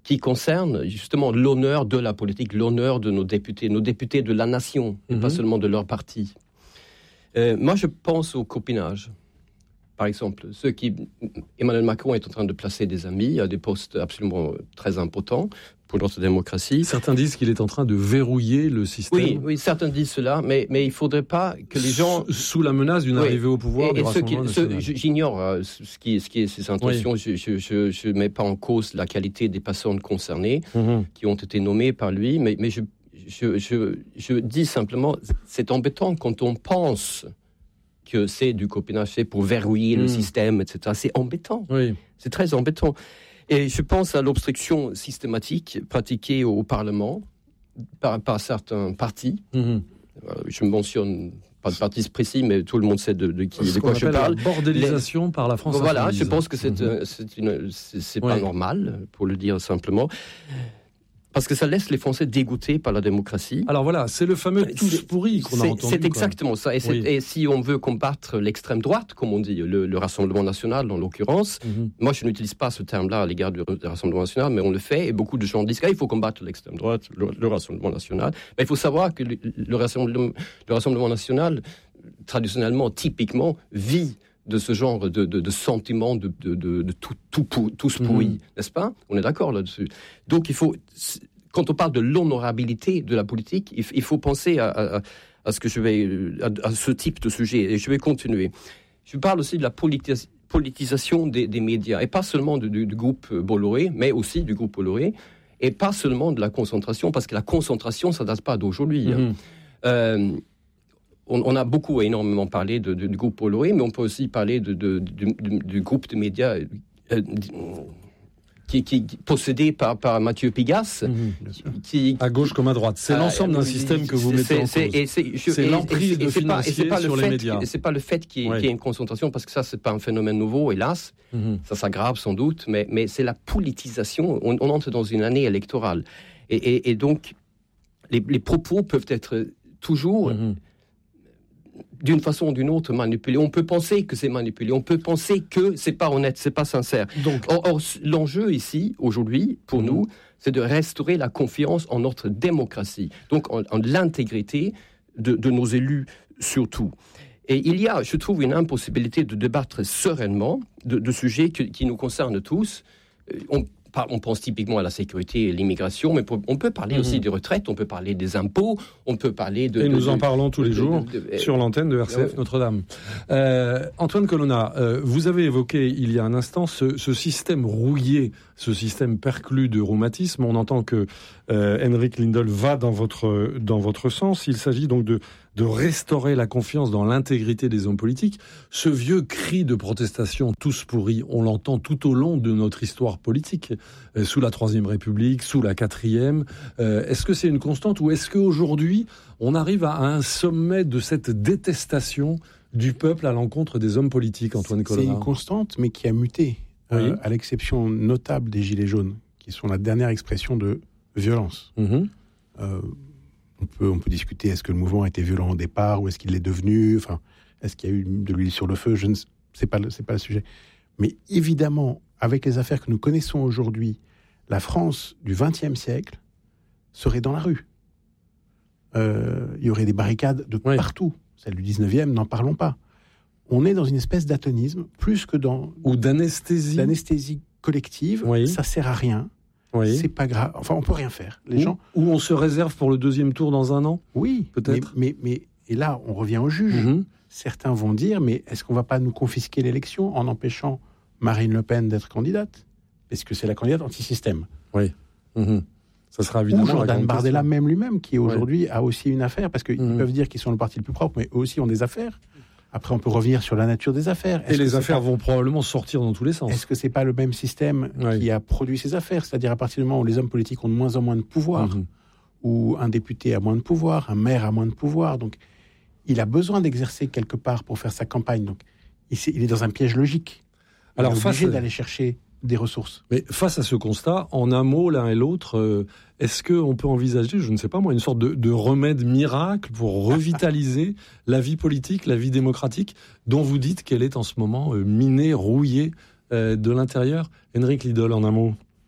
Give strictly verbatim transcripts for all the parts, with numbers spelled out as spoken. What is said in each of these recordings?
qui concerne justement l'honneur de la politique, l'honneur de nos députés, nos députés de la nation, mm-hmm. pas seulement de leur parti. Euh, moi, je pense au copinage. Par exemple, ceux qui... Emmanuel Macron est en train de placer des amis à des postes absolument très importants pour notre démocratie. Certains disent qu'il est en train de verrouiller le système. Oui, oui, certains disent cela, mais, mais il ne faudrait pas que les gens... Sous, sous la menace d'une oui. arrivée au pouvoir et, du et Rassemblement qui, national. Ceux, j'ignore euh, ce, qui, ce qui est ses intentions. Oui. Je ne mets pas en cause la qualité des personnes concernées mm-hmm. qui ont été nommées par lui, mais, mais je, je, je, je dis simplement, c'est embêtant quand on pense... que c'est du copinage, c'est pour verrouiller mmh. le système, et cetera. C'est embêtant. Oui. C'est très embêtant. Et je pense à l'obstruction systématique pratiquée au Parlement par, par certains partis. Mmh. Je ne mentionne pas de partis précis, mais tout le monde sait de, de, qui, de quoi je parle. La bordélisation les... par la France. Voilà, je pense que c'est, mmh. c'est, une, c'est, c'est oui. pas normal, pour le dire simplement. Parce que ça laisse les Français dégoûtés par la démocratie. Alors voilà, c'est le fameux tous pourris qu'on c'est, a entendu. C'est exactement quoi. ça. Et, oui. et si on veut combattre l'extrême droite, comme on dit, le, le Rassemblement national en l'occurrence, mm-hmm. moi je n'utilise pas ce terme-là à l'égard du, du Rassemblement national, mais on le fait. Et beaucoup de gens disent qu'il faut combattre l'extrême droite, le, le Rassemblement national. Mais il faut savoir que le, le, Rassemblement, le Rassemblement national, traditionnellement, typiquement, vit de ce genre de, de, de sentiment de, de, de, de tout, tout, tout, tous pourris, mmh. n'est-ce pas ? On est d'accord là-dessus. Donc il faut, quand on parle de l'honorabilité de la politique, il, il faut penser à, à, à ce que je vais, à, à ce type de sujet, et je vais continuer. Je parle aussi de la politis, politisation des, des médias, et pas seulement du, du, du groupe Bolloré, mais aussi du groupe Bolloré, et pas seulement de la concentration, parce que la concentration, ça ne date pas d'aujourd'hui. Mmh. Hein. Euh, On, on a beaucoup, énormément parlé de, de, du groupe Bolloré, mais on peut aussi parler de, de, de, de, du groupe de médias euh, qui, qui, qui possédé par, par Mathieu Pigasse. Mmh, qui, à gauche comme à droite. C'est euh, l'ensemble d'un système que vous mettez en cause. C'est, c'est, je, c'est l'emprise de financiers sur les médias. Et c'est pas le fait qu'il y, ait, ouais. qu'il y ait une concentration, parce que ça, c'est pas un phénomène nouveau, hélas. Mmh. Ça s'aggrave sans doute, mais, mais c'est la politisation. On, on entre dans une année électorale. Et, et, et donc, les, les propos peuvent être toujours... Mmh. d'une façon ou d'une autre manipulé. On peut penser que c'est manipulé, on peut penser que c'est pas honnête, c'est pas sincère. Donc, or, or l'enjeu ici, aujourd'hui, pour mmh. nous, c'est de restaurer la confiance en notre démocratie, donc en, en l'intégrité de, de nos élus surtout. Et il y a, je trouve, une impossibilité de débattre sereinement de, de sujets que, qui nous concernent tous. On On pense typiquement à la sécurité et l'immigration, mais on peut parler mmh. aussi des retraites, on peut parler des impôts, on peut parler de... Et de, nous de, en parlons tous de, les de, jours de, de, de, sur l'antenne de R C F euh, Notre-Dame. Euh, Antoine Colonna, euh, vous avez évoqué il y a un instant ce, ce système rouillé, ce système perclus de rhumatisme. On entend que euh, Henrik Lindell va dans votre, dans votre sens. Il s'agit donc de, de restaurer la confiance dans l'intégrité des hommes politiques. Ce vieux cri de protestation, tous pourris, on l'entend tout au long de notre histoire politique, euh, sous la Troisième République, sous la Quatrième. Euh, est-ce que c'est une constante ou est-ce qu'aujourd'hui, on arrive à un sommet de cette détestation du peuple à l'encontre des hommes politiques, Antoine Colonna ? C'est une constante, mais qui a muté, oui. euh, à l'exception notable des Gilets jaunes, qui sont la dernière expression de violence. Mmh. Euh, on peut, on peut discuter, est-ce que le mouvement a été violent au départ, ou est-ce qu'il l'est devenu, enfin, est-ce qu'il y a eu de l'huile sur le feu, je ne sais, c'est pas le, c'est pas le sujet. Mais évidemment, avec les affaires que nous connaissons aujourd'hui, la France du vingtième siècle serait dans la rue. Euh, il y aurait des barricades de oui. partout. Celle du dix-neuvième, n'en parlons pas. On est dans une espèce d'atonisme, plus que dans... Ou d'anesthésie. L'anesthésie collective, oui. ça sert à rien. Oui. C'est pas grave. Enfin, on peut rien faire. Les ou, gens... ou on se réserve pour le deuxième tour dans un an ? Oui, peut-être. Mais, mais, mais et là, on revient au juge. Mm-hmm. Certains vont dire, mais est-ce qu'on va pas nous confisquer l'élection en empêchant Marine Le Pen d'être candidate ? Parce que c'est la candidate anti-système. Oui. Mmh. Ça sera évidemment... Ou Jordan Bardella même lui-même, qui aujourd'hui oui. a aussi une affaire, parce qu'ils mmh. peuvent dire qu'ils sont le parti le plus propre, mais eux aussi ont des affaires. Après, on peut revenir sur la nature des affaires. Est-ce Et les affaires pas... vont probablement sortir dans tous les sens. Est-ce que c'est pas le même système oui. qui a produit ces affaires ? C'est-à-dire à partir du moment où les hommes politiques ont de moins en moins de pouvoir, mmh. où un député a moins de pouvoir, un maire a moins de pouvoir, donc il a besoin d'exercer quelque part pour faire sa campagne. Donc il est dans un piège logique. Il Alors, est obligé face... d'aller chercher des ressources. Mais face à ce constat, en un mot, l'un et l'autre, euh, est-ce qu'on peut envisager, je ne sais pas moi, une sorte de, de remède miracle pour revitaliser la vie politique, la vie démocratique, dont vous dites qu'elle est en ce moment euh, minée, rouillée euh, de l'intérieur ? Henrik Lindell, en un mot.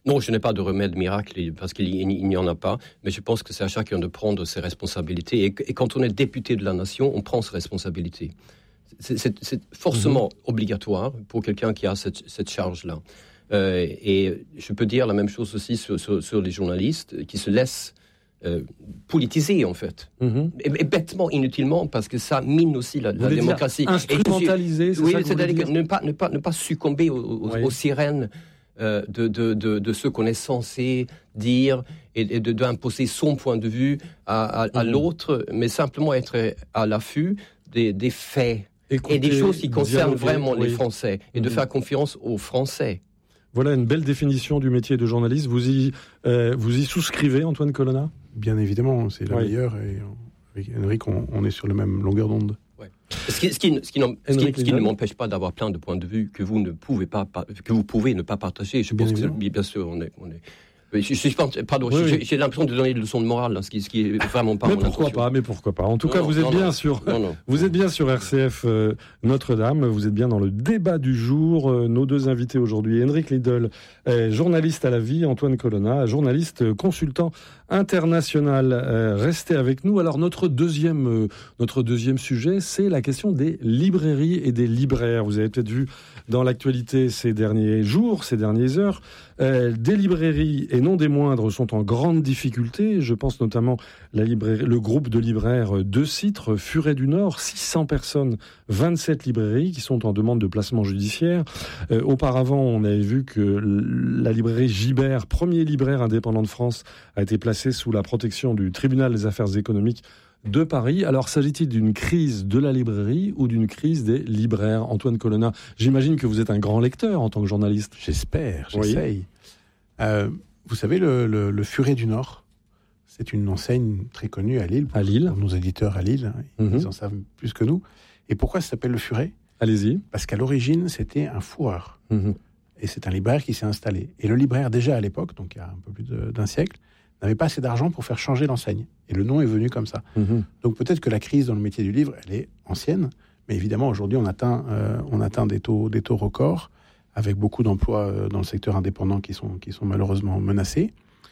Non, je n'ai pas de remède miracle, parce qu'il n'y en a pas, mais je pense que c'est à chacun de prendre ses responsabilités. Et, et quand on est député de la nation, on prend ses responsabilités. C'est, c'est, c'est forcément mmh. obligatoire pour quelqu'un qui a cette, cette charge-là. Euh, et je peux dire la même chose aussi sur, sur, sur les journalistes qui se laissent euh, politiser, en fait. Mmh. Et, et bêtement, inutilement, parce que ça mine aussi la, la démocratie. Instrumentaliser, c'est oui, ça que c'est-à-dire ne pas, ne, pas, ne pas succomber aux, aux, oui. aux sirènes Euh, de, de, de, de ce qu'on est censé dire et, et de, d'imposer son point de vue à, à, à mmh. l'autre, mais simplement être à l'affût des, des faits Écoutez, et des choses qui concernent dialoguer, vraiment oui. les Français et mmh. de faire confiance aux Français. Voilà une belle définition du métier de journaliste. Vous y, euh, vous y souscrivez, Antoine Colonna ? Bien évidemment, c'est la oui. meilleure. Et avec Henrik, on, on est sur la même longueur d'onde. Ouais. Ce qui, ce qui, ce qui, ce qui, ce qui ne m'empêche pas d'avoir plein de points de vue que vous ne pouvez pas, que vous pouvez ne pas partager. Je pense bien que bien sûr, on est, on est. Je, je, je, pardon, oui, j'ai, oui. j'ai l'impression de donner des leçons de morale, là, ce qui, ce qui est vraiment pas. Mais mon pourquoi intention. pas Mais pourquoi pas En tout non, cas, non, vous êtes non, bien non, sur, non, non. vous êtes bien sur R C F euh, Notre-Dame. Vous êtes bien dans le débat du jour. Euh, nos deux invités aujourd'hui, Henrik Lindell, euh, journaliste à la vie, Antoine Colonna, journaliste euh, consultant international. Euh, restez avec nous. Alors notre deuxième, euh, notre deuxième sujet, c'est la question des librairies et des libraires. Vous avez peut-être vu dans l'actualité ces derniers jours, ces dernières heures, euh, des librairies et non des moindres sont en grande difficulté. Je pense notamment la librairie, le groupe de libraires de Citre, Furet du Nord, six cents personnes, vingt-sept librairies qui sont en demande de placement judiciaire. Euh, auparavant, on avait vu que la librairie Gibert, premier libraire indépendant de France, a été placée sous la protection du tribunal des affaires économiques de Paris. Alors, s'agit-il d'une crise de la librairie ou d'une crise des libraires ? Antoine Colonna, j'imagine que vous êtes un grand lecteur en tant que journaliste. J'espère, j'essaye. Oui. Euh, vous savez, le, le, le Furet du Nord, c'est une enseigne très connue à Lille. À Lille. Pour nos éditeurs à Lille, ils mm-hmm. en savent plus que nous. Et pourquoi ça s'appelle le Furet ? Allez-y. Parce qu'à l'origine, c'était un fourreur. Mm-hmm. Et c'est un libraire qui s'est installé. Et le libraire, déjà à l'époque, donc il y a un peu plus de, d'un siècle, n'avait pas assez d'argent pour faire changer l'enseigne. Et le nom est venu comme ça. Mmh. Donc peut-être que la crise dans le métier du livre, elle est ancienne, mais évidemment aujourd'hui on atteint, euh, on atteint des taux, des taux records, avec beaucoup d'emplois euh, dans le secteur indépendant qui sont, qui sont malheureusement menacés.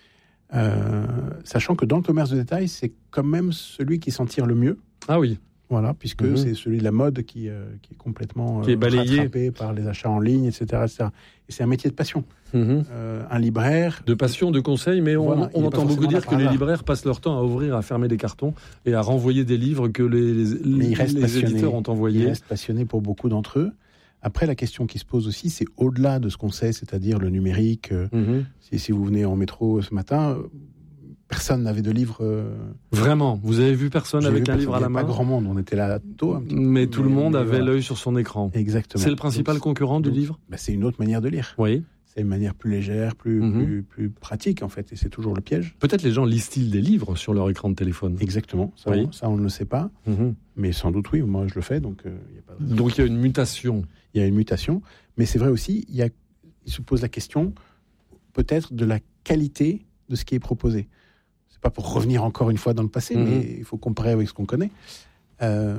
Euh, sachant que dans le commerce de détail, c'est quand même celui qui s'en tire le mieux. Ah oui. Voilà, puisque mmh. c'est celui de la mode qui, euh, qui est complètement qui est balayé. rattrapé par les achats en ligne, et cetera, et cetera. Et c'est un métier de passion. Mmh. Euh, un libraire... De passion, de conseil, mais on, voilà, on entend beaucoup dire que les libraires passent leur temps à ouvrir, à fermer des cartons et à renvoyer des livres que les, les, les éditeurs ont envoyés. Ils restent passionnés pour beaucoup d'entre eux. Après, la question qui se pose aussi, c'est au-delà de ce qu'on sait, c'est-à-dire le numérique. Mmh. Si, si vous venez en métro ce matin... Personne n'avait de livre. Euh... Vraiment, vous avez vu personne J'ai avec vu un personne, livre à la main ? Pas grand monde, on était là tôt. Un petit mais peu, tout mais, le monde avait voilà. l'œil sur son écran. Exactement. C'est le principal donc, concurrent du donc, livre ? bah, c'est une autre manière de lire. Oui. C'est une manière plus légère, plus, mm-hmm. plus, plus pratique en fait, et c'est toujours le piège. Peut-être les gens lisent-ils des livres sur leur écran de téléphone ? Exactement, ça, oui. on, ça on ne le sait pas, mm-hmm. mais sans doute oui, moi je le fais. Donc, euh, y a pas de... donc il y a une mutation. Il y a une mutation, mais c'est vrai aussi, il, y a, il se pose la question peut-être de la qualité de ce qui est proposé. Pas pour revenir encore une fois dans le passé, mmh. mais il faut comparer avec ce qu'on connaît. Euh,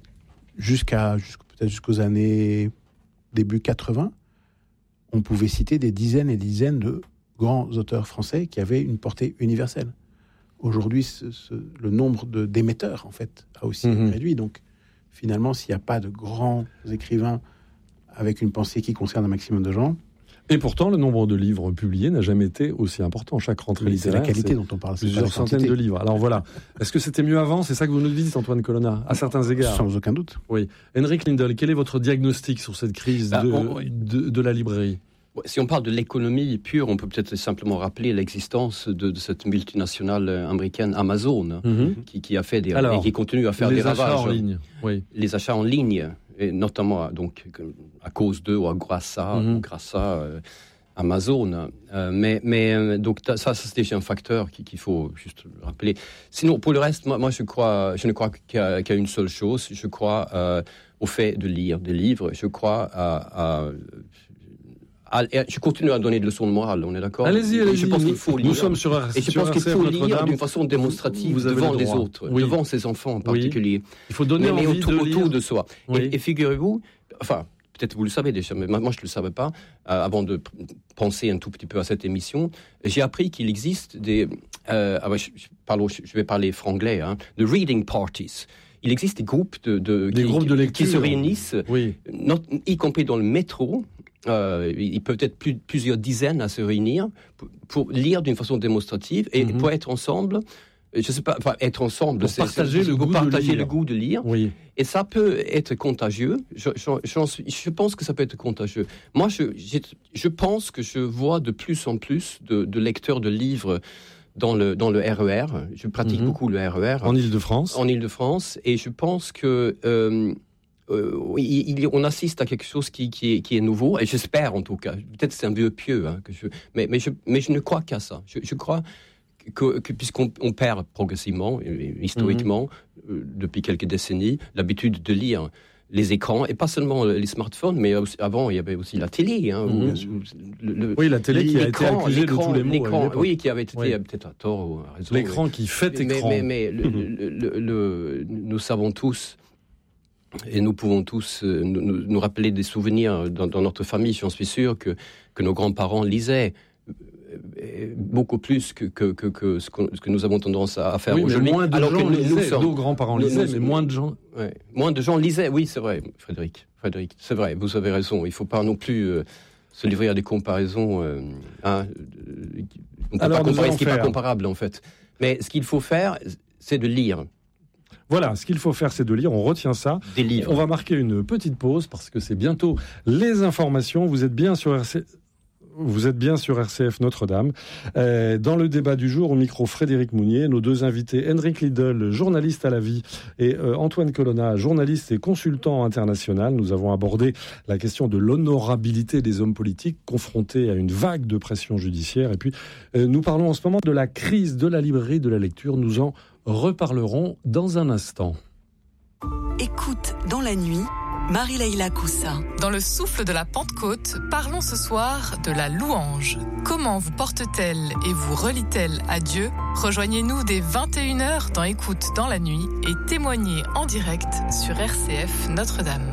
jusqu'à, jusqu'à peut-être jusqu'aux années début quatre-vingts, on pouvait citer des dizaines et des dizaines de grands auteurs français qui avaient une portée universelle. Aujourd'hui, ce, ce, le nombre de, d'émetteurs, en fait, a aussi mmh. réduit. Donc, finalement, s'il n'y a pas de grands écrivains avec une pensée qui concerne un maximum de gens... Et pourtant, le nombre de livres publiés n'a jamais été aussi important. Chaque rentrée oui, littéraire, c'est la qualité dont on parle. Plusieurs c'est centaines de livres. Alors voilà. Est-ce que c'était mieux avant ? C'est ça que vous nous dites, Antoine Colonna, à certains égards. Sans aucun doute. Oui. Henrik Lindell, quel est votre diagnostic sur cette crise bah, de, on, oui. de, de la librairie ? Si on parle de l'économie pure, on peut peut-être simplement rappeler l'existence de, de cette multinationale américaine Amazon, mm-hmm. qui, qui a fait des Alors, et qui continue à faire des ravages. Les achats en ligne. Oui. Les achats en ligne, et notamment donc à cause d'eux ou à grâce à, mm-hmm. grâce à euh, Amazon. Euh, mais, mais donc ça, ça c'est déjà un facteur qu'il, qu'il faut juste rappeler. Sinon, pour le reste, moi, moi je crois, je ne crois qu'il y a, qu'il y a une seule chose. Je crois euh, au fait de lire des livres. Je crois à, à Ah, je continue à donner des leçons de morale, on est d'accord ? Allez-y, allez-y. Je pense qu'il faut lire. Nous sommes sur Et je pense qu'il faut lire d'une façon démonstrative vous, vous devant les autres, oui. devant ses enfants en particulier. Oui. Il faut donner mais, envie mais autour, de autour lire. de soi. Oui. Et, et figurez-vous, enfin, peut-être vous le savez déjà, mais moi je ne le savais pas, euh, avant de penser un tout petit peu à cette émission. J'ai appris qu'il existe des... Euh, ah ouais, je, je, parle, je vais parler franglais, hein, de reading parties. Il existe des groupes de, de, des qui, groupes de lecture, qui se réunissent, oui. not, y compris dans le métro. Euh, il peut être plus, plusieurs dizaines à se réunir pour, pour lire d'une façon démonstrative et mm-hmm. pour être ensemble. Je sais pas, enfin, être ensemble, pour c'est, partager, c'est, le, pour goût partager le goût de lire. Oui. Et ça peut être contagieux. Je, je, je pense que ça peut être contagieux. Moi, je, je pense que je vois de plus en plus de, de lecteurs de livres dans le, dans le R E R. Je pratique mm-hmm. beaucoup le R E R. En Île-de-France. En Île-de-France. Et je pense que... Euh, Euh, il, il, on assiste à quelque chose qui, qui, est, qui est nouveau, et j'espère en tout cas, peut-être c'est un vieux pieux, hein, que je, mais, mais, je, mais je ne crois qu'à ça. Je, je crois que, que puisqu'on on perd progressivement, historiquement, mmh. euh, depuis quelques décennies, l'habitude de lire les écrans, et pas seulement les smartphones, mais aussi, avant il y avait aussi la télé. Hein, mmh. où, le, le, oui, la télé qui a été accusée de tous les maux. L'écran, oui, qui avait été oui. peut-être à tort ou à raison. L'écran mais, qui fait écran. Mais, mais, mais le, le, le, le, nous savons tous... Et nous pouvons tous euh, nous, nous rappeler des souvenirs dans, dans notre famille, j'en suis sûr, que, que nos grands-parents lisaient euh, beaucoup plus que, que, que, que, ce, que ce que nous avons tendance à faire oui, aujourd'hui. Moins de Alors gens que nous, lisaient, nous sommes, nos grands-parents lisaient, nous, mais moins de gens... Ouais, moins de gens lisaient, oui, c'est vrai, Frédéric. Frédéric, c'est vrai, vous avez raison. Il ne faut pas non plus euh, se livrer à des comparaisons. Euh, hein, on ne peut pas comparer ce qui n'est pas comparable, en fait. Mais ce qu'il faut faire, c'est de lire. Voilà, ce qu'il faut faire, c'est de lire. On retient ça. Des livres. On va marquer une petite pause parce que c'est bientôt les informations. Vous êtes bien sur R C... Vous êtes bien sur R C F Notre-Dame. Euh, dans le débat du jour, au micro Frédéric Mounier, nos deux invités, Henrik Liddell, journaliste à la vie, et euh, Antoine Colonna, journaliste et consultant international. Nous avons abordé la question de l'honorabilité des hommes politiques confrontés à une vague de pression judiciaire. Et puis, euh, nous parlons en ce moment de la crise de la librairie de la lecture. Nous en reparlerons dans un instant. Écoute dans la nuit, Marie-Leila Coussa. Dans le souffle de la Pentecôte, parlons ce soir de la louange. Comment vous porte-t-elle et vous relie-t-elle à Dieu ? Rejoignez-nous dès vingt et une heures dans Écoute dans la nuit et témoignez en direct sur R C F Notre-Dame.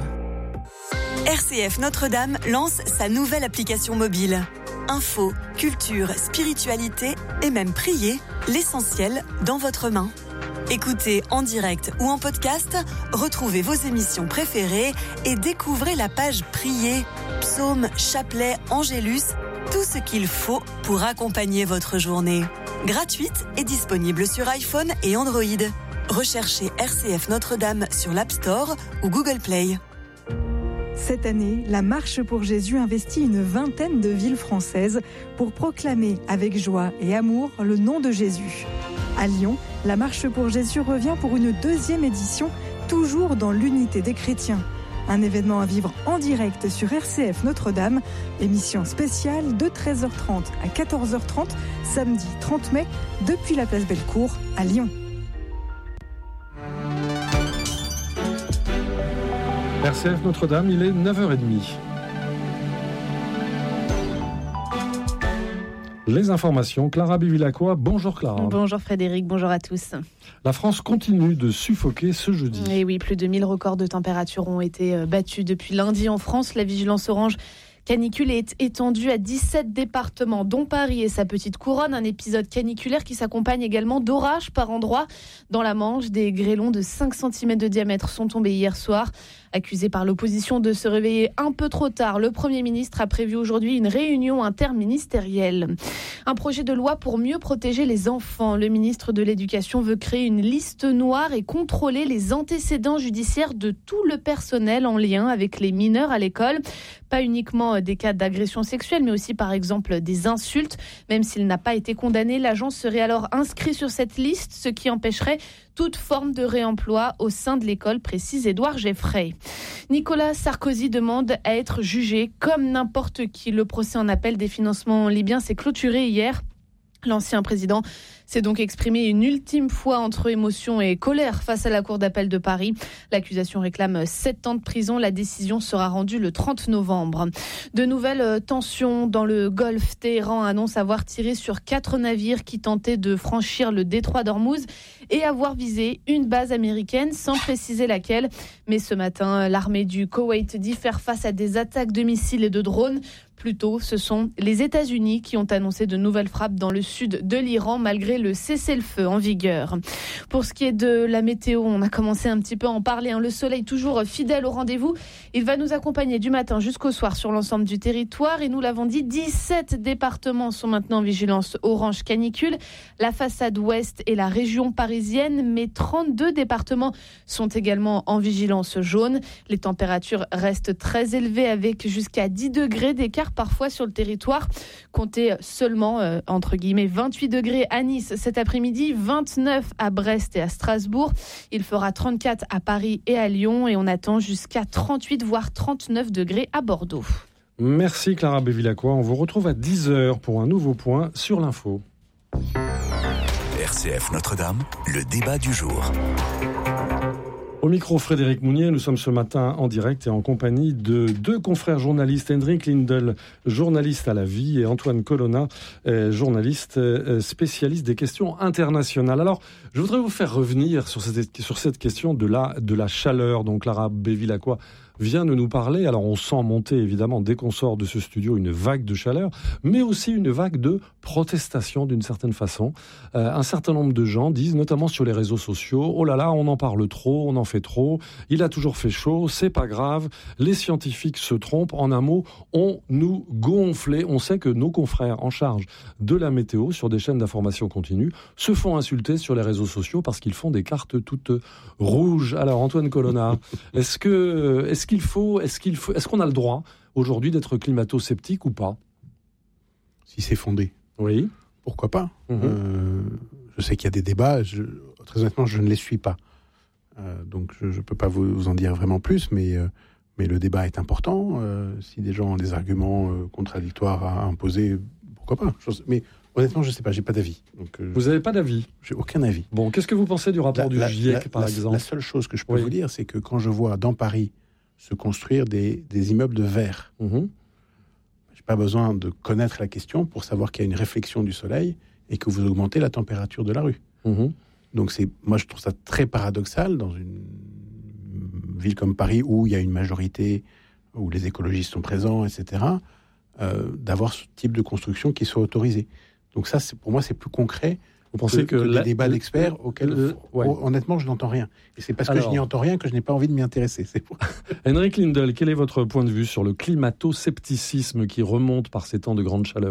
R C F Notre-Dame lance sa nouvelle application mobile. Info, culture, spiritualité et même prier, l'essentiel dans votre main. Écoutez en direct ou en podcast, retrouvez vos émissions préférées et découvrez la page Prier, psaumes, chapelets, angélus, tout ce qu'il faut pour accompagner votre journée. Gratuite et disponible sur iPhone et Android. Recherchez R C F Notre-Dame sur l'App Store ou Google Play. Cette année, la Marche pour Jésus investit une vingtaine de villes françaises pour proclamer avec joie et amour le nom de Jésus. À Lyon, la Marche pour Jésus revient pour une deuxième édition, toujours dans l'unité des chrétiens. Un événement à vivre en direct sur R C F Notre-Dame, émission spéciale de treize heures trente à quatorze heures trente, samedi trente mai, depuis la place Bellecour à Lyon. R C F Notre-Dame, il est neuf heures trente. Les informations, Clara Bivilacqua. Bonjour Clara. Bonjour Frédéric, bonjour à tous. La France continue de suffoquer ce jeudi. Et oui, plus de mille records de température ont été battus depuis lundi en France. La vigilance orange canicule est étendue à dix-sept départements, dont Paris et sa petite couronne. Un épisode caniculaire qui s'accompagne également d'orages par endroits. Dans la Manche, des grêlons de cinq centimètres de diamètre sont tombés hier soir. Accusé par l'opposition de se réveiller un peu trop tard, le Premier ministre a prévu aujourd'hui une réunion interministérielle. Un projet de loi pour mieux protéger les enfants. Le ministre de l'Éducation veut créer une liste noire et contrôler les antécédents judiciaires de tout le personnel en lien avec les mineurs à l'école. Pas uniquement des cas d'agression sexuelle, mais aussi par exemple des insultes. Même s'il n'a pas été condamné, l'agent serait alors inscrit sur cette liste, ce qui empêcherait toute forme de réemploi au sein de l'école, précise Édouard Geffray. Nicolas Sarkozy demande à être jugé comme n'importe qui. Le procès en appel des financements libyens s'est clôturé hier. L'ancien président s'est donc exprimé une ultime fois entre émotion et colère face à la Cour d'appel de Paris. L'accusation réclame sept ans de prison. La décision sera rendue le trente novembre. De nouvelles tensions dans le Golfe. Téhéran annonce avoir tiré sur quatre navires qui tentaient de franchir le détroit d'Ormuz et avoir visé une base américaine sans préciser laquelle. Mais ce matin, l'armée du Koweït dit faire face à des attaques de missiles et de drones. Plus tôt, ce sont les États-Unis qui ont annoncé de nouvelles frappes dans le sud de l'Iran malgré le cessez-le-feu en vigueur. Pour ce qui est de la météo, on a commencé un petit peu à en parler. Hein. Le soleil toujours fidèle au rendez-vous. Il va nous accompagner du matin jusqu'au soir sur l'ensemble du territoire. Et nous l'avons dit, dix-sept départements sont maintenant en vigilance orange canicule. La façade ouest et la région parisienne, mais trente-deux départements sont également en vigilance jaune. Les températures restent très élevées avec jusqu'à dix degrés d'écart parfois sur le territoire. Comptez seulement, euh, entre guillemets, vingt-huit degrés à Nice cet après-midi, vingt-neuf à Brest et à Strasbourg. Il fera trente-quatre à Paris et à Lyon et on attend jusqu'à trente-huit voire trente-neuf degrés à Bordeaux. Merci Clara Bevilacqua. On vous retrouve à dix heures pour un nouveau point sur l'info. R C F Notre-Dame, le débat du jour. Au micro, Frédéric Mounier, nous sommes ce matin en direct et en compagnie de deux confrères journalistes, Henrik Lindell, journaliste à La Vie, et Antoine Colonna, euh, journaliste euh, spécialiste des questions internationales. Alors, je voudrais vous faire revenir sur cette, sur cette question de la, de la chaleur dont Clara Bevilacqua vient de nous parler. Alors, on sent monter, évidemment, dès qu'on sort de ce studio, une vague de chaleur, mais aussi une vague de protestation, d'une certaine façon. Euh, un certain nombre de gens disent, notamment sur les réseaux sociaux, « Oh là là, on en parle trop, on en fait trop, il a toujours fait chaud, c'est pas grave, les scientifiques se trompent. » En un mot, on nous gonfle. On sait que nos confrères en charge de la météo, sur des chaînes d'information continue, se font insulter sur les réseaux sociaux parce qu'ils font des cartes toutes rouges. Alors, Antoine Colonna, est-ce que... Est-ce qu'il faut, est-ce qu'il faut, est-ce qu'on a le droit aujourd'hui d'être climato-sceptique ou pas ? Si c'est fondé. Oui. Pourquoi pas ? Mmh. euh, Je sais qu'il y a des débats. Je, très honnêtement, je ne les suis pas. Euh, donc, je ne peux pas vous, vous en dire vraiment plus, mais, euh, mais le débat est important. Euh, si des gens ont des arguments euh, contradictoires à imposer, pourquoi pas ? je, Mais honnêtement, je ne sais pas. J'ai pas d'avis. Donc, euh, vous n'avez pas d'avis ? J'ai aucun avis. Bon, qu'est-ce que vous pensez du rapport la, du la, GIEC, la, par la, exemple ? La seule chose que je peux oui. vous dire, c'est que quand je vois dans Paris se construire des, des immeubles de verre. Mmh. Je n'ai pas besoin de connaître la question pour savoir qu'il y a une réflexion du soleil et que vous augmentez la température de la rue. Mmh. Donc, c'est, moi, je trouve ça très paradoxal dans une ville comme Paris où il y a une majorité, où les écologistes sont présents, et cetera, euh, d'avoir ce type de construction qui soit autorisé. Donc ça, c'est, pour moi, c'est plus concret. Vous pensez que, que, que la, les débats d'experts auxquels, le, ouais. honnêtement, je n'entends rien. Et c'est parce Alors, que je n'y entends rien que je n'ai pas envie de m'y intéresser. C'est pour... Henrik Lindell, quel est votre point de vue sur le climato-scepticisme qui remonte par ces temps de grande chaleur ?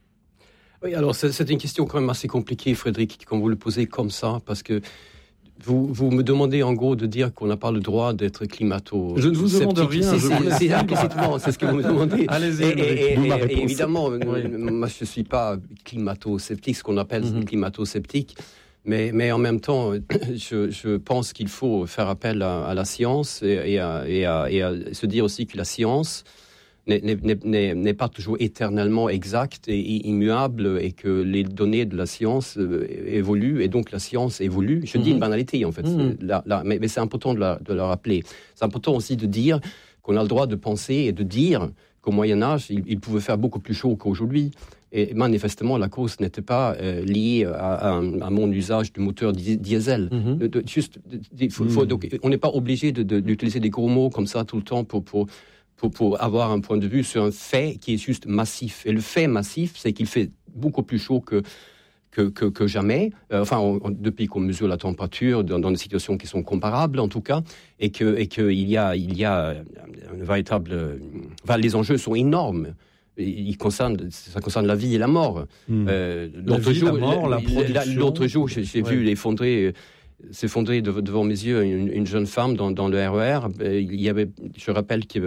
Oui, alors c'est, c'est une question quand même assez compliquée, Frédéric, quand vous le posez comme ça, parce que vous, vous me demandez en gros de dire qu'on n'a pas le droit d'être climato. Je ne vous demande rien. C'est, je c'est, vous c'est implicitement, c'est ce que vous me demandez. Allez-y. Et, et, et, et, et évidemment, oui. moi je ne suis pas climato-sceptique, ce qu'on appelle mm-hmm. climato-sceptique, mais, mais en même temps, je, je pense qu'il faut faire appel à, à la science et, et, à, et, à, et à se dire aussi que la science N'est, n'est, n'est, n'est pas toujours éternellement exacte et immuable et que les données de la science euh, évoluent et donc la science évolue. Je mmh. dis une banalité en fait, mmh. là, là, mais, mais c'est important de, la, de le rappeler. C'est important aussi de dire qu'on a le droit de penser et de dire qu'au Moyen-Âge, il, il pouvait faire beaucoup plus chaud qu'aujourd'hui. Et manifestement, la cause n'était pas euh, liée à, à, à mon usage du moteur di- diesel. Mmh. De, de, juste, de, faut, mmh. faut, donc, on n'est pas obligé de, de, d'utiliser des gros mots comme ça tout le temps pour... pour Pour, pour avoir un point de vue sur un fait qui est juste massif. Et le fait massif, c'est qu'il fait beaucoup plus chaud que, que, que, que jamais, euh, enfin, on, on, depuis qu'on mesure la température, dans, dans des situations qui sont comparables, en tout cas, et qu'il et que il y a, il y a une véritable... Enfin, les enjeux sont énormes. Il concerne, ça concerne la vie et la mort. Mmh. Euh, l'autre, la vie, jour, la mort, la, la production... l'autre jour, j'ai, j'ai ouais. vu l'effondrer... s'effondrer devant mes yeux une, une jeune femme dans, dans le R E R. Il y avait, je rappelle que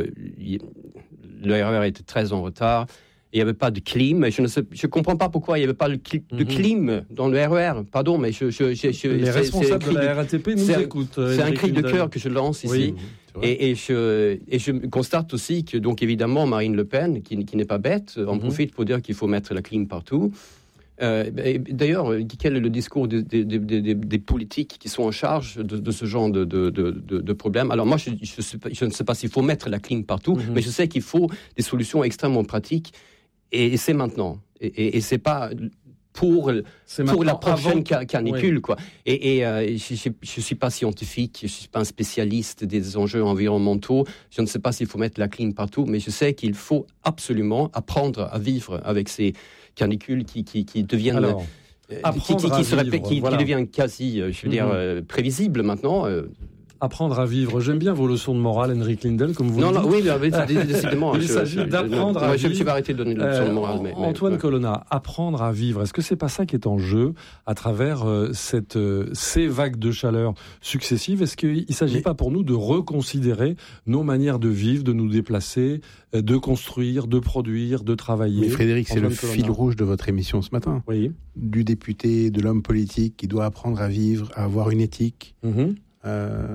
le R E R était très en retard. Il n'y avait pas de clim. Je ne sais, je comprends pas pourquoi il n'y avait pas de, cli, de mm-hmm. clim dans le R E R. Pardon, mais je, je, je, je les c'est, responsables c'est de la R A T P nous c'est, écoutent. C'est un cri de cœur que je lance ici. Oui, et, et, je, et je constate aussi que, donc évidemment, Marine Le Pen, qui, qui n'est pas bête, en mm-hmm. profite pour dire qu'il faut mettre la clim partout. Euh, d'ailleurs, quel est le discours des, des, des, des, des politiques qui sont en charge de, de ce genre de, de, de, de problème? Alors moi, je, je, suis, je ne sais pas s'il faut mettre la clim partout, mm-hmm. mais je sais qu'il faut des solutions extrêmement pratiques, et, et c'est maintenant. Et, et, et c'est pas... pour, pour la prochaine avant... canicule. Oui. Quoi. Et, et euh, je ne suis pas scientifique, je ne suis pas un spécialiste des enjeux environnementaux, je ne sais pas s'il faut mettre la clim partout, mais je sais qu'il faut absolument apprendre à vivre avec ces canicules qui, qui, qui deviennent... Alors, euh, qui, qui, qui, se répètent, qui, voilà. qui deviennent quasi, je veux mm-hmm. dire, euh, prévisibles maintenant. Euh, Apprendre à vivre. J'aime bien vos leçons de morale, Henrik Lindell, comme vous non, le dites. Non, oui, décidément. Il s'agit d'apprendre à vivre. Je vais arrêter de donner des leçons de morale. Mais, Antoine mais, Colonna, apprendre à vivre. Est-ce que c'est pas ça qui est en jeu à travers euh, cette, euh, ces vagues de chaleur successives? Est-ce qu'il ne s'agit mais... pas pour nous de reconsidérer nos manières de vivre, de nous déplacer, euh, de construire, de produire, de travailler? Mais Frédéric, Antoine c'est le Colonna. Fil rouge de votre émission ce matin. Oui. Du député, de l'homme politique qui doit apprendre à vivre, à avoir une éthique. Mm-hmm. Euh...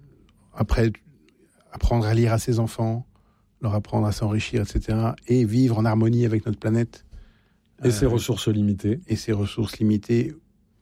Après, apprendre à lire à ses enfants, leur apprendre à s'enrichir, et cetera, et vivre en harmonie avec notre planète. Et euh, ses ressources limitées. Et ses ressources limitées.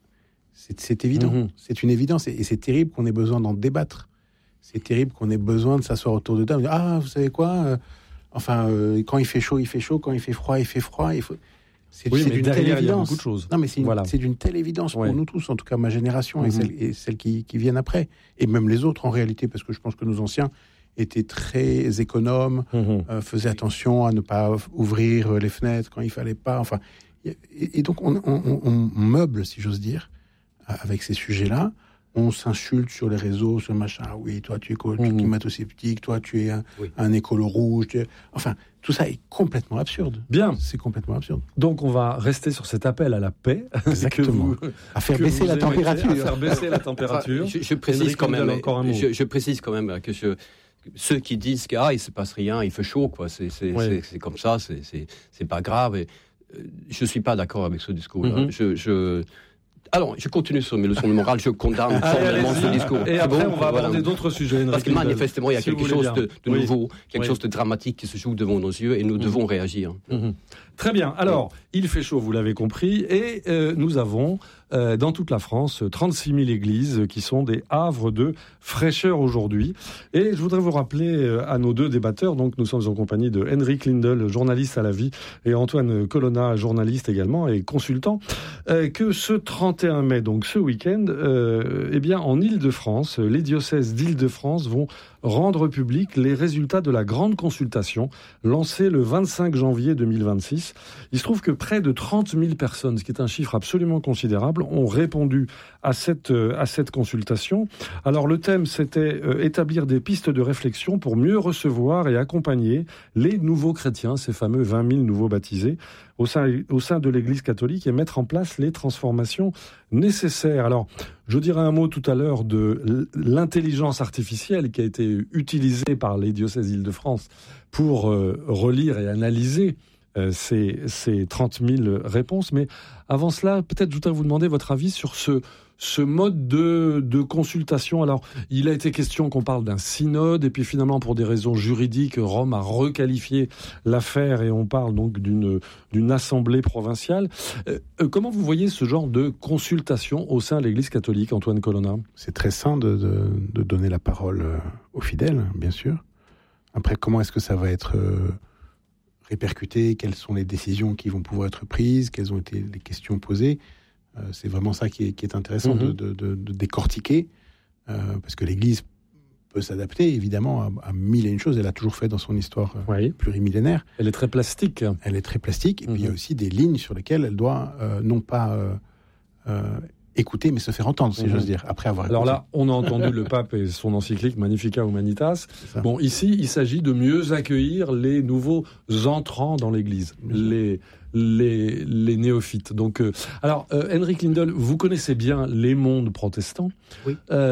C'est, c'est évident. Mm-hmm. C'est une évidence. Et, et c'est terrible qu'on ait besoin d'en débattre. C'est terrible qu'on ait besoin de s'asseoir autour de table et dire, ah, vous savez quoi euh, Enfin, euh, quand il fait chaud, il fait chaud. Quand il fait froid, il fait froid. Il faut... C'est, oui, c'est mais d'une derrière, telle évidence. Il y a beaucoup de choses. Non, mais c'est, une, voilà. c'est d'une telle évidence pour ouais. nous tous, en tout cas ma génération mm-hmm. et celles, et celles qui, qui viennent après. Et même les autres, en réalité, parce que je pense que nos anciens étaient très économes, mm-hmm. euh, faisaient attention à ne pas ouvrir les fenêtres quand il fallait pas. Enfin, et, et donc, on, on, on meuble, si j'ose dire, avec ces sujets-là. On s'insulte sur les réseaux, sur le machin. Ah oui, toi, tu es éco- mmh. climato-sceptique, toi, tu es un, oui. un écolo rouge. Tu es... Enfin, tout ça est complètement absurde. Bien. C'est complètement absurde. Donc, on va rester sur cet appel à la paix. Exactement. Vous, à faire baisser la température. À faire baisser la température. je, je, précise quand même, je, je précise quand même que je... Ceux qui disent qu'il ah, ne se passe rien, il fait chaud, quoi. C'est, c'est, oui. c'est, c'est comme ça, c'est, c'est, c'est pas grave. Et, euh, je ne suis pas d'accord avec ce discours-là. Mm-hmm. Je... je Alors, je continue sur mes leçons de morale, je condamne formellement ce discours. Et après, bon, on va aborder voilà. d'autres sujets. Parce que manifestement, il y a si quelque chose de, de oui. nouveau, quelque oui. chose de dramatique qui se joue devant nos yeux et nous mmh. devons réagir. Mmh. Très bien. Alors, mmh. il fait chaud, vous l'avez compris, et euh, nous avons euh, dans toute la France trente-six mille églises qui sont des havres de fraîcheur aujourd'hui. Et je voudrais vous rappeler euh, à nos deux débatteurs, donc nous sommes en compagnie de Henrik Lindell, journaliste à la vie, et Antoine Colonna, journaliste également et consultant, euh, que ce trente et un mai, donc ce week-end, euh, eh bien, en Île-de-France, les diocèses d'Île-de-France vont rendre public les résultats de la grande consultation lancée le vingt-cinq janvier deux mille vingt-six. Il se trouve que près de trente mille personnes, ce qui est un chiffre absolument considérable, ont répondu à cette, à cette consultation. Alors le thème, c'était euh, établir des pistes de réflexion pour mieux recevoir et accompagner les nouveaux chrétiens, ces fameux vingt mille nouveaux baptisés, au sein, au sein de l'Église catholique et mettre en place les transformations nécessaires. Alors, je dirais un mot tout à l'heure de l'intelligence artificielle qui a été utilisée par les diocèses Île-de-France pour euh, relire et analyser euh, ces, ces trente mille réponses. Mais avant cela, peut-être je voudrais vous demander votre avis sur ce, ce mode de, de consultation. Alors, il a été question qu'on parle d'un synode, et puis finalement, pour des raisons juridiques, Rome a requalifié l'affaire et on parle donc d'une, d'une assemblée provinciale. Euh, comment vous voyez ce genre de consultation au sein de l'Église catholique, Antoine Colonna? C'est très sain de, de, de donner la parole aux fidèles, bien sûr. Après, comment est-ce que ça va être euh, répercuté? Quelles sont les décisions qui vont pouvoir être prises? Quelles ont été les questions posées? Euh, c'est vraiment ça qui est, qui est intéressant mmh. de, de, de, de décortiquer, euh, parce que l'Église peut s'adapter, évidemment, à, à mille et une choses. Elle a toujours fait dans son histoire euh, oui. plurimillénaire. Elle est très plastique. Elle est très plastique, et mmh. puis il y a aussi des lignes sur lesquelles elle doit euh, non pas euh, euh, écouter, mais se faire entendre, si mmh. j'ose dire, après avoir Alors écouté. là, on a entendu le pape et son encyclique Magnificat Humanitas. Bon, ici, il s'agit de mieux accueillir les nouveaux entrants dans l'Église, les, les, les néophytes. Donc, euh, alors, euh, Henrik Lindell, vous connaissez bien les mondes protestants. Oui.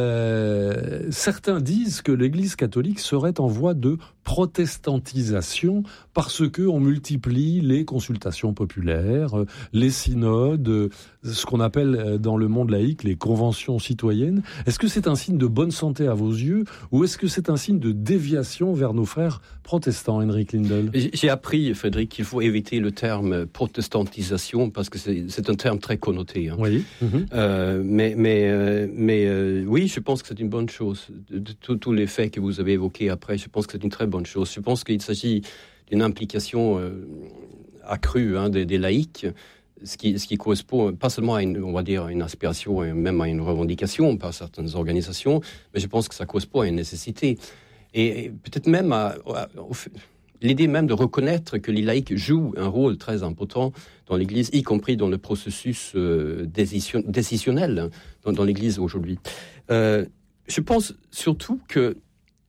Euh, certains disent que l'Église catholique serait en voie de protestantisation parce que on multiplie les consultations populaires, les synodes, ce qu'on appelle dans le monde laïque les conventions citoyennes. Est-ce que c'est un signe de bonne santé à vos yeux ou est-ce que c'est un signe de déviation vers nos frères protestants, Henrik Lindell? J'ai appris, Frédéric, qu'il faut éviter le terme protestantisation, parce que c'est, c'est un terme très connoté. Hein. Oui. Mm-hmm. Euh, mais mais, euh, mais euh, oui, je pense que c'est une bonne chose. De, de, de tous les faits que vous avez évoqués après, je pense que c'est une très bonne chose. Je pense qu'il s'agit d'une implication euh, accrue hein, des, des laïcs, ce qui, ce qui correspond pas seulement à une, on va dire, une aspiration, et même à une revendication par certaines organisations, mais je pense que ça correspond à une nécessité. Et, et peut-être même à, à, au fait, l'idée même de reconnaître que les laïcs jouent un rôle très important dans l'Église, y compris dans le processus euh, décision, décisionnel dans, dans l'Église aujourd'hui. Euh, je pense surtout que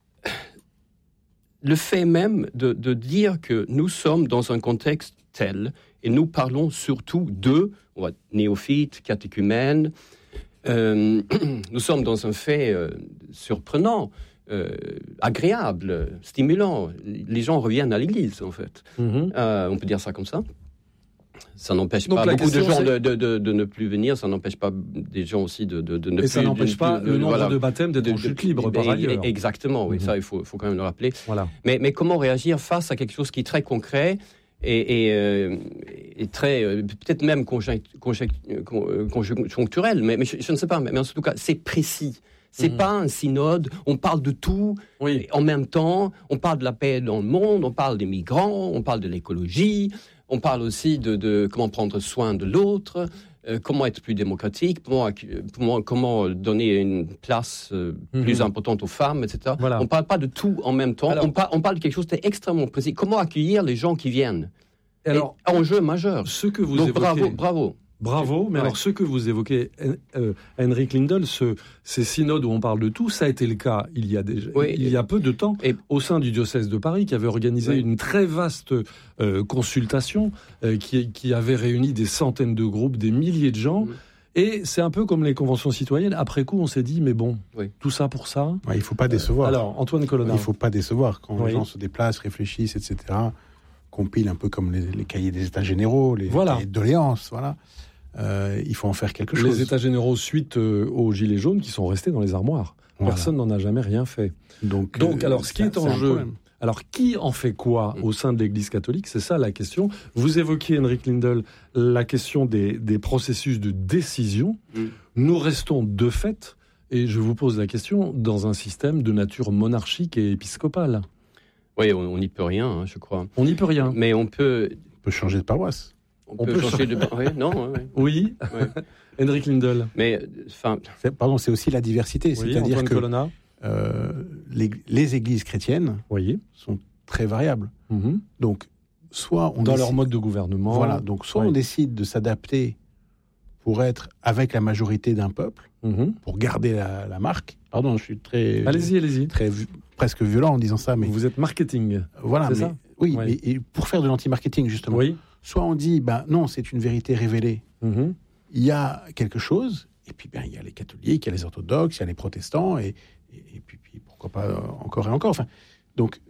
le fait même de, de dire que nous sommes dans un contexte tel, et nous parlons surtout de on va, néophytes, catéchumènes, euh, nous sommes dans un fait euh, surprenant, Euh, agréable, stimulant. Les gens reviennent à l'église, en fait. Mm-hmm. Euh, on peut dire ça comme ça. Ça n'empêche Donc pas beaucoup de gens de, c'est... de, de, de ne plus venir, ça n'empêche pas des gens aussi de, de, de ne Et plus... ça n'empêche de, pas de, de, le nombre voilà, de baptêmes d'être de, en chute libre, de, par de, ailleurs. Exactement, oui, mm-hmm. ça, il faut, faut quand même le rappeler. Voilà. Mais, mais comment réagir face à quelque chose qui est très concret et, et, euh, et très, euh, peut-être même conject, conject, conjoncturel, mais, mais je, je ne sais pas, mais en tout cas, c'est précis. C'est mmh. pas un synode, on parle de tout oui. en même temps, on parle de la paix dans le monde, on parle des migrants, on parle de l'écologie, on parle aussi de, de comment prendre soin de l'autre, euh, comment être plus démocratique, comment, comment, comment donner une place euh, mmh. plus importante aux femmes, et cetera. Voilà. On ne parle pas de tout en même temps, alors, on, par, on parle de quelque chose d'extrêmement précis. Comment accueillir les gens qui viennent? Alors, et, enjeu majeur. Ce que vous Donc évoquez... bravo, bravo. Bravo, mais ouais. alors ce que vous évoquez, euh, Henrik Lindell, ce, ces synodes où on parle de tout, ça a été le cas il y a, déjà, oui, il y a peu de temps et... au sein du diocèse de Paris qui avait organisé oui. une très vaste euh, consultation euh, qui, qui avait réuni des centaines de groupes, des milliers de gens. Oui. Et c'est un peu comme les conventions citoyennes. Après coup, on s'est dit, mais bon, oui. tout ça pour ça. Ouais, il ne faut pas décevoir. Euh, alors, Antoine Colonna. Il ne faut pas décevoir. Quand oui. les gens se déplacent, réfléchissent, et cetera, compilent un peu comme les, les cahiers des États généraux, les voilà. cahiers de doléances, voilà. Euh, il faut en faire quelque chose. Les États généraux suite euh, aux Gilets jaunes qui sont restés dans les armoires. Voilà. Personne n'en a jamais rien fait. Donc, Donc euh, alors, ce qui est en jeu... Alors, qui en fait quoi au sein de l'Église catholique? C'est ça la question. Vous évoquiez, Henrik Lindell, la question des, des processus de décision. Mm. Nous restons de fait, et je vous pose la question, dans un système de nature monarchique et épiscopale. Oui, on n'y peut rien, hein, je crois. On n'y peut rien. Mais on peut... On peut changer de paroisse. On, on peut, peut changer de... Oui, non, oui. Oui, oui. Henrik Lindell. Mais, enfin... C'est, pardon, c'est aussi la diversité. Oui, c'est-à-dire Antoine que Colonna. Euh, les, les églises chrétiennes oui. sont très variables. Mm-hmm. Donc, soit on Dans décide, leur mode de gouvernement. Voilà, donc soit oui. on décide de s'adapter pour être avec la majorité d'un peuple, mm-hmm. pour garder la, la marque. Pardon, je suis très... Allez-y, allez-y. Très, presque violent en disant ça, mais... Vous êtes marketing. Voilà, c'est mais, ça oui, oui. mais et pour faire de l'anti-marketing, justement. Oui. Soit on dit, ben non, c'est une vérité révélée. Mm-hmm. Il y a quelque chose, et puis ben, il y a les catholiques, il y a les orthodoxes, il y a les protestants, et, et, et puis, puis pourquoi pas euh, encore et encore. Enfin, donc,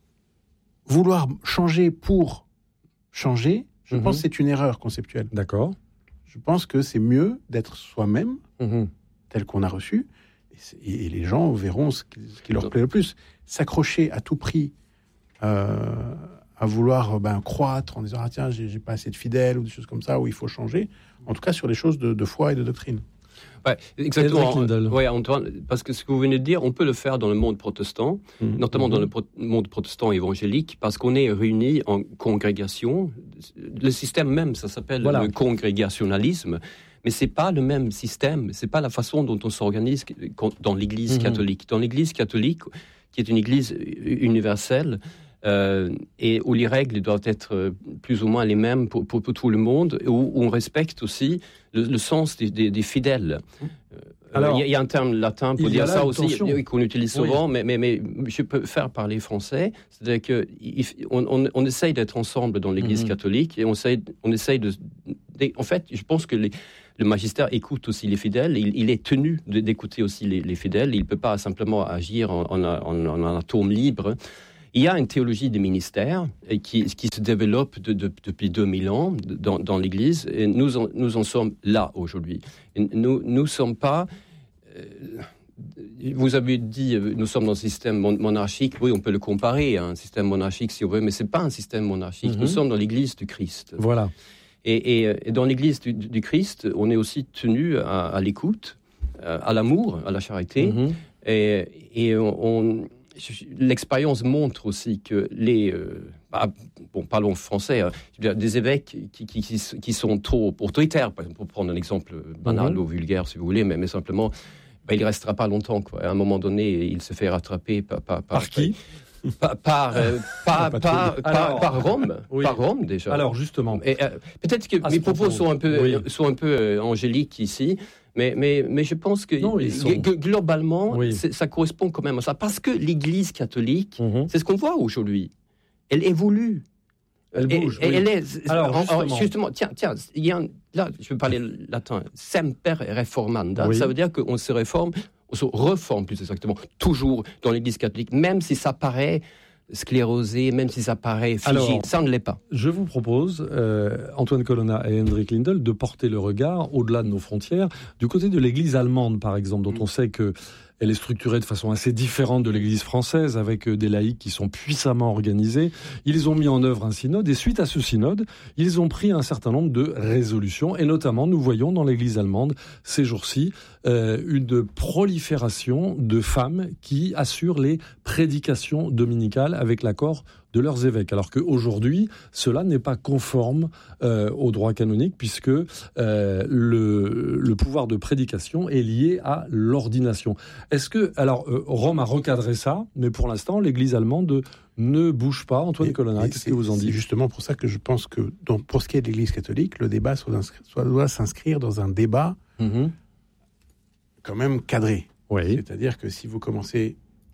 vouloir changer pour changer, je mm-hmm. pense que c'est une erreur conceptuelle. D'accord. Je pense que c'est mieux d'être soi-même, mm-hmm. tel qu'on a reçu, et, et les gens verront ce qui, ce qui leur plaît le plus. S'accrocher à tout prix... Euh, à vouloir ben, croître en disant ah tiens j'ai, j'ai pas assez de fidèles ou des choses comme ça où il faut changer, en tout cas sur les choses de, de foi et de doctrine. Ouais, exactement. Ouais, Antoine, parce que ce que vous venez de dire, on peut le faire dans le monde protestant, mmh. notamment mmh. dans le pro- monde protestant évangélique, parce qu'on est réunis en congrégation. Le système même, ça s'appelle voilà. le congrégationalisme, mais c'est pas le même système, c'est pas la façon dont on s'organise dans l'Église mmh. catholique. Dans l'Église catholique, qui est une Église universelle, Euh, et où les règles doivent être plus ou moins les mêmes pour, pour, pour tout le monde, et où, où on respecte aussi le, le sens des, des, des fidèles. Alors, il euh, y, y a un terme latin pour dire ça aussi, tension. qu'on utilise souvent, oui. mais, mais, mais je peux faire parler français. C'est-à-dire qu'on on, on essaye d'être ensemble dans l'Église mm-hmm. catholique, et on essaye, on essaye de, de... En fait, je pense que les, le magistère écoute aussi les fidèles, il, il est tenu de, d'écouter aussi les, les fidèles, il ne peut pas simplement agir en, en, en, en un atome libre. Il y a une théologie des ministères qui, qui se développe de, de, depuis deux mille ans dans, dans l'Église, et nous en, nous en sommes là aujourd'hui. Et nous ne sommes pas... Euh, vous avez dit, nous sommes dans un système monarchique. Oui, on peut le comparer à un système monarchique si on veut, mais c'est pas un système monarchique. Mm-hmm. Nous sommes dans l'Église du Christ. Voilà. Et, et, et dans l'Église du, du Christ, on est aussi tenu à, à l'écoute, à l'amour, à la charité. Mm-hmm. Et, et on, on, l'expérience montre aussi que les... Euh, bah, bon, parlons français, hein, des évêques qui, qui, qui, qui sont trop autoritaires, par exemple, pour prendre un exemple banal mm-hmm. ou vulgaire, si vous voulez, mais, mais simplement, bah, il ne restera pas longtemps. Quoi. À un moment donné, il se fait rattraper par... Par, par, par qui Par, par, euh, par, par, par, Alors, par Rome, oui. par Rome déjà. Alors justement, et, euh, peut-être que mes propos sont un peu, oui. sont un peu euh, angéliques ici, mais, mais, mais je pense que non, sont... g- globalement, oui. ça correspond quand même à ça, parce que l'Église catholique, mm-hmm. c'est ce qu'on voit aujourd'hui. Elle évolue. Elle bouge. Et, oui. elle est, Alors justement, alors, justement tiens, tiens, il y a un, là, je vais parler latin. Semper reformanda. Oui. Ça veut dire qu'on se réforme. On se reforme plus exactement, toujours dans l'Église catholique, même si ça paraît sclérosé, même si ça paraît figé, Alors, ça ne l'est pas. Je vous propose, euh, Antoine Colonna et Henrik Lindell, de porter le regard au-delà de nos frontières, du côté de l'Église allemande, par exemple, dont mmh. on sait que elle est structurée de façon assez différente de l'Église française, avec des laïcs qui sont puissamment organisés. Ils ont mis en œuvre un synode, et suite à ce synode, ils ont pris un certain nombre de résolutions, et notamment, nous voyons dans l'Église allemande, ces jours-ci, euh, une prolifération de femmes qui assurent les prédications dominicales avec l'accord de leurs évêques, alors qu'aujourd'hui, cela n'est pas conforme euh, au droit canonique, puisque euh, le, le pouvoir de prédication est lié à l'ordination. Est-ce que, alors, euh, Rome a recadré ça, mais pour l'instant, l'Église allemande ne bouge pas. Antoine Colonna, qu'est-ce que vous en dites ? C'est justement pour ça que je pense que, donc, pour ce qui est de l'Église catholique, le débat soit soit doit s'inscrire dans un débat mm-hmm. quand même cadré. Oui. C'est-à-dire que si vous commencez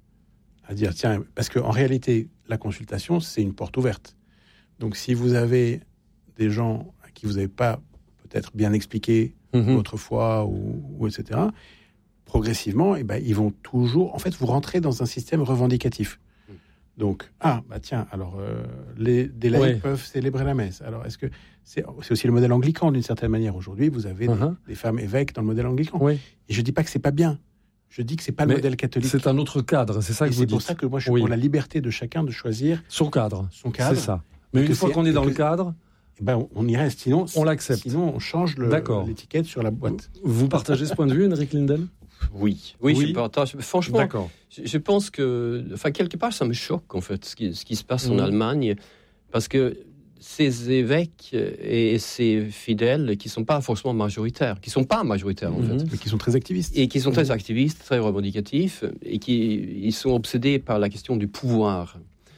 à dire, tiens, parce qu'en réalité, la consultation, c'est une porte ouverte. Donc, si vous avez des gens à qui vous n'avez pas peut-être bien expliqué mm-hmm. votre foi, ou, ou et cetera, progressivement, eh ben, ils vont toujours... En fait, vous rentrez dans un système revendicatif. Donc, ah, bah tiens, alors, euh, les, des laïcs ouais. peuvent célébrer la messe. Alors, est-ce que... C'est, c'est aussi le modèle anglican, d'une certaine manière. Aujourd'hui, vous avez mm-hmm. des, des femmes évêques dans le modèle anglican. Oui. Et je ne dis pas que c'est pas bien. Je dis que c'est pas Mais le modèle catholique. C'est un autre cadre, c'est ça et que vous c'est dites. C'est pour ça que moi, je suis oui. pour la liberté de chacun de choisir... Son cadre. Son cadre. C'est ça. Mais une fois qu'on est dans que, le cadre... Eh ben, on y reste, sinon... On l'accepte. Sinon, on change le, l'étiquette sur la boîte. Vous partagez ce point de vue, Henrik Lindell ? Oui, oui, oui, je partage. Franchement, D'accord. Je, je pense que, enfin, quelque part, ça me choque en fait ce qui, ce qui se passe mmh. en Allemagne, parce que ces évêques et ces fidèles qui sont pas forcément majoritaires, qui sont pas majoritaires en mmh. fait, mais qui sont très activistes et qui sont très activistes, très revendicatifs, et qui ils sont obsédés par la question du pouvoir.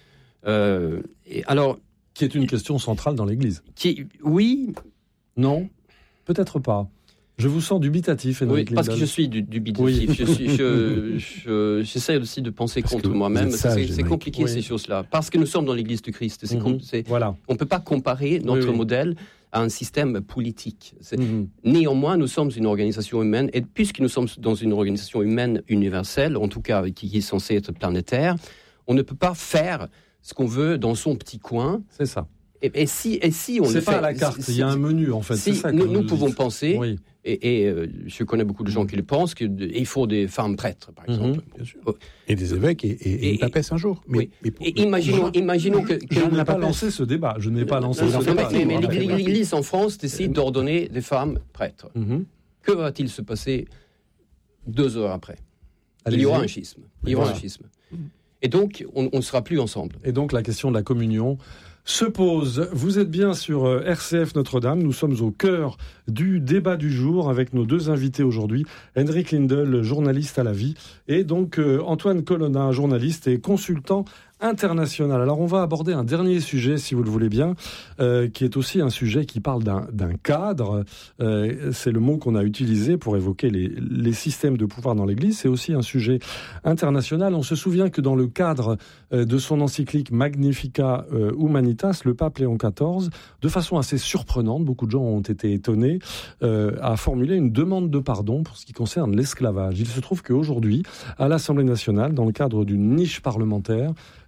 Euh, et alors, qui est une question centrale dans l'Église. Qui, oui, non, peut-être pas. Je vous sens dubitatif, Henrik Oui, parce Lindell. que je suis du, dubitatif. Oui. Je suis, je, je, j'essaie aussi de penser parce contre moi-même. Sage, c'est, c'est compliqué, oui. ces choses-là. Parce que nous sommes dans l'Église du Christ. C'est, mm-hmm. c'est, voilà. On ne peut pas comparer notre oui, oui. modèle à un système politique. Mm-hmm. Néanmoins, nous sommes une organisation humaine. Et puisque nous sommes dans une organisation humaine universelle, en tout cas qui est censée être planétaire, on ne peut pas faire ce qu'on veut dans son petit coin. C'est ça. Et, et, si, et si on c'est le pas fait... à la carte, il y a un menu, en fait. Si c'est ça nous, nous le pouvons dites. penser... Oui. Et, et euh, je connais beaucoup de gens qui le pensent, qu'il faut des femmes prêtres, par exemple. Mmh, bien sûr. Et des évêques et, et, et, et une papesse un jour. Mais, oui. mais pour, et imaginons, je, imaginons que... que je n'ai pas lancé ce débat. Je n'ai pas lancé non, ce débat. Mais, mais l'Église en France décide d'ordonner des femmes prêtres. Mmh. Que va-t-il se passer deux heures après ? Allez-y. Il y aura un schisme. Il y aura voilà. un schisme. Mmh. Et donc, on ne sera plus ensemble. Et donc, la question de la communion se pose. Vous êtes bien sur R C F Notre-Dame. Nous sommes au cœur du débat du jour avec nos deux invités aujourd'hui. Henrik Lindell, journaliste à la vie, et donc euh, Antoine Colonna, journaliste et consultant international. Alors on va aborder un dernier sujet, si vous le voulez bien, euh, qui est aussi un sujet qui parle d'un, d'un cadre. Euh, c'est le mot qu'on a utilisé pour évoquer les, les systèmes de pouvoir dans l'Église. C'est aussi un sujet international. On se souvient que dans le cadre euh, de son encyclique Magnificat euh, Humanitas, le pape Léon quatorze, de façon assez surprenante, beaucoup de gens ont été étonnés, euh, a formulé une demande de pardon pour ce qui concerne l'esclavage. Il se trouve qu'aujourd'hui, à l'Assemblée nationale, dans le cadre d'une niche parlementaire,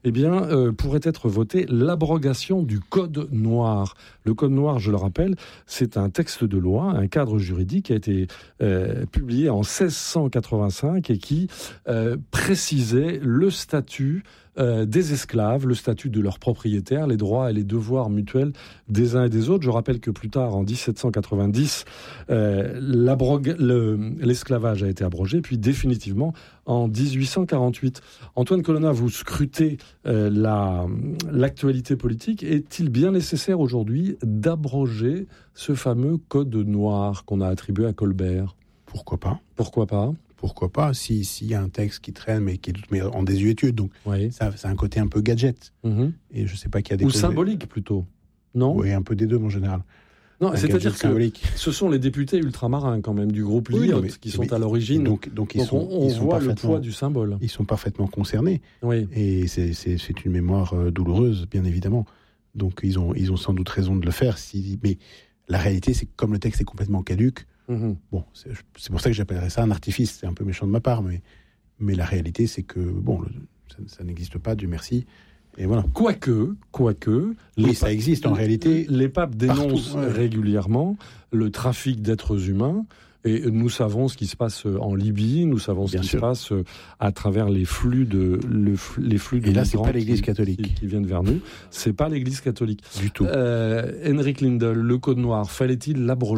eh bien, euh, pourrait être votée l'abrogation du Code noir. Le Code noir, je le rappelle, c'est un texte de loi, un cadre juridique qui a été euh, publié en seize cent quatre-vingt-cinq et qui euh, précisait le statut Euh, des esclaves, le statut de leurs propriétaires, les droits et les devoirs mutuels des uns et des autres. Je rappelle que plus tard, en dix-sept cent quatre-vingt-dix, euh, le, l'esclavage a été abrogé, puis définitivement en dix-huit cent quarante-huit. Antoine Colonna, vous scrutez euh, la, l'actualité politique. Est-il bien nécessaire aujourd'hui d'abroger ce fameux Code noir qu'on a attribué à Colbert ? Pourquoi pas ? Pourquoi pas ? Pourquoi pas, s'il si y a un texte qui traîne, mais qui est mais en désuétude. Donc, oui. ça, ça a un côté un peu gadget. Mm-hmm. Et je ne sais pas qui a déposé... Ou symbolique, plutôt. Non ? Oui, un peu des deux, en général. Non, un c'est-à-dire que symbolique. Ce sont les députés ultramarins, quand même, du groupe oui, Lyotte, qui sont à l'origine. Donc, donc, ils donc sont, on, on ils sont voit le poids du symbole. Ils sont parfaitement concernés. Oui. Et c'est, c'est, c'est une mémoire douloureuse, bien évidemment. Donc, ils ont, ils ont sans doute raison de le faire. Si, mais la réalité, c'est que comme le texte est complètement caduc, Mmh. bon, c'est, c'est pour ça que j'appellerais ça un artifice. C'est un peu méchant de ma part, mais, mais la réalité, c'est que bon, le, ça, ça n'existe pas, Dieu merci. Et voilà. Quoique, quoique, oui, ça existe en réalité. Les papes dénoncent partout, ouais. régulièrement le trafic d'êtres humains. Et nous savons ce qui se passe en Libye, nous savons ce Bien qui sûr. se passe à travers les flux de, le, les flux de et là, migrants c'est pas l'Église qui, catholique. Qui, qui viennent vers nous. C'est pas l'Église catholique. Du tout. Euh, Henrik Lindell, le Code noir, fallait-il l'abroger ?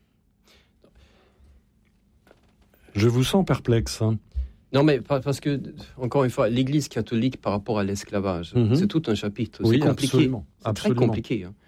Je vous sens perplexe. Hein. Non, mais parce que, encore une fois, l'Église catholique par rapport à l'esclavage, mm-hmm. c'est tout un chapitre. Oui, c'est compliqué. Absolument. C'est absolument. très compliqué. Hein.